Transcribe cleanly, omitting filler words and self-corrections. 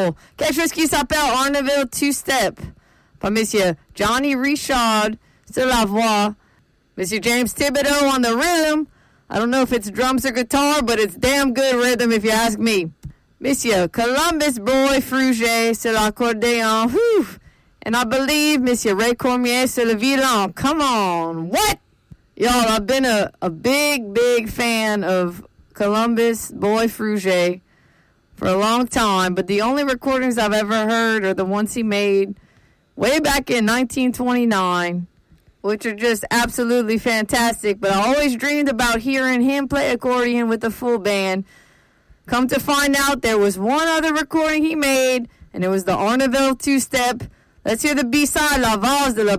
chanson. Quelque chose qui s'appelle Arnaville Two-Step. Par Monsieur Johnny Richard sur la voix. Monsieur James Thibodeau on the rhythm. I don't know if it's drums or guitar, but it's damn good rhythm if you ask me. Monsieur Columbus Boy Fruget sur l'accordéon. Whew. And I believe Monsieur Ray Cormier sur le violon. Come on. What? Y'all, I've been a big fan of Columbus Boy Fruget for a long time, but the only recordings I've ever heard are the ones he made way back in 1929, which are just absolutely fantastic. But I always dreamed about hearing him play accordion with the full band. Come to find out, there was one other recording he made, and it was the Arnaville Two-Step. Let's hear the B-side, La Vase de la